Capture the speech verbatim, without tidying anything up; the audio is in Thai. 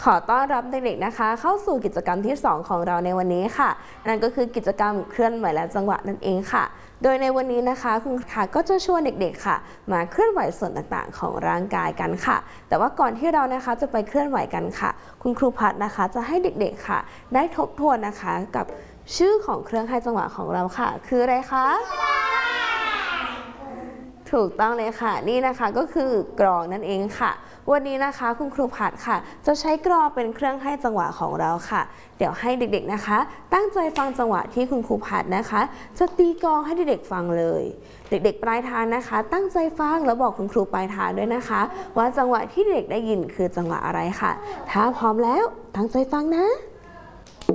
ขอต้อนรับเด็กๆนะคะเข้าสู่กิจกรรมที่สองของเราในวันนี้ค่ะนั่นก็คือกิจกรรมเคลื่อนไหวและจังหวะนั่นเองค่ะโดยในวันนี้นะคะคุณครูก็จะชวนเด็กๆค่ะมาเคลื่อนไหวส่วนต่างๆของร่างกายกันค่ะแต่ว่าก่อนที่เรานะคะจะไปเคลื่อนไหวกันค่ะคุณครูพัฒนะคะจะให้เด็กๆค่ะได้ทบทวนนะคะกับชื่อของเครื่องให้จังหวะของเราค่ะคืออะไรคะถูกต้องเลยค่ะนี่นะคะก็คือกลองนั่นเองค่ะวันนี้นะคะคุณครูพัฒค่ะจะใช้กลองเป็นเครื่องให้จังหวะของเราค่ะเดี๋ยวให้เด็กๆนะคะตั้งใจฟังจังหวะที่คุณครูพัฒนะคะจะตีกลองให้เด็กๆฟังเลยเด็กๆปลายทางนะคะตั้งใจฟังแล้วบอกคุณครูปลายทางด้วยนะคะว่าจังหวะที่เด็กได้ยินคือจังหวะอะไรค่ะถ้าพร้อมแล้วตั้งใจฟังนะ